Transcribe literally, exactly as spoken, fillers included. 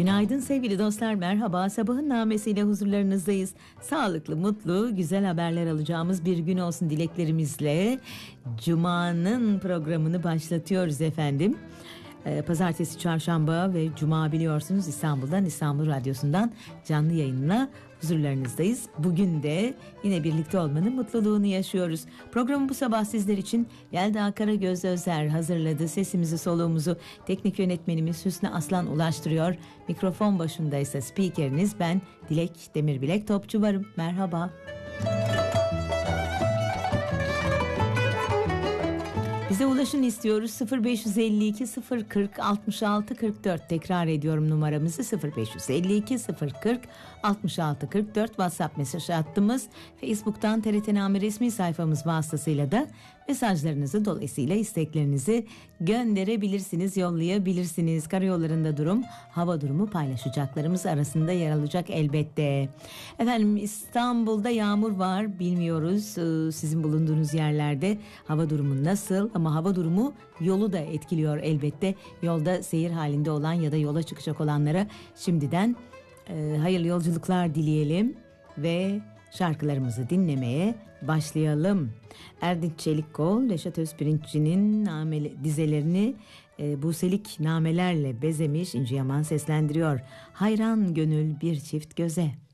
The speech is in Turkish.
Günaydın sevgili dostlar, merhaba. Sabahın namesiyle huzurlarınızdayız. Sağlıklı, mutlu, güzel haberler alacağımız bir gün olsun dileklerimizle Cuma'nın programını başlatıyoruz efendim. Ee, Pazartesi, çarşamba ve cuma biliyorsunuz İstanbul'dan, İstanbul Radyosu'ndan canlı yayınla huzurlarınızdayız. Bugün de yine birlikte olmanın mutluluğunu yaşıyoruz. Programı bu sabah sizler için Yelda Karagöz Özler hazırladı. Sesimizi, soluğumuzu teknik yönetmenimiz Hüsnü Aslan ulaştırıyor. Mikrofon başındaysa spikeriniz ben Dilek Demirbilek Topçu varım. Merhaba. Bize ulaşın istiyoruz. sıfır beş elli iki sıfır kırk altmış altı kırk dört, tekrar ediyorum numaramızı, sıfır beş elli iki sıfır kırk altmış altı kırk dört. WhatsApp mesaj hattımız. Facebook'tan T R T Name resmi sayfamız vasıtasıyla da mesajlarınızı, dolayısıyla isteklerinizi gönderebilirsiniz, yollayabilirsiniz. Karayollarında durum, hava durumu paylaşacaklarımız arasında yer alacak elbette. Efendim, İstanbul'da yağmur var, bilmiyoruz sizin bulunduğunuz yerlerde hava durumu nasıl, ama hava durumu yolu da etkiliyor elbette. Yolda seyir halinde olan ya da yola çıkacak olanlara şimdiden e, hayırlı yolculuklar dileyelim ve şarkılarımızı dinlemeye başlayalım. Erdinç Çelikkol, Reşat Özpirinççi'nin nameli, dizelerini e, buselik namelerle bezemiş. İnci Yaman seslendiriyor. Hayran gönül bir çift göze.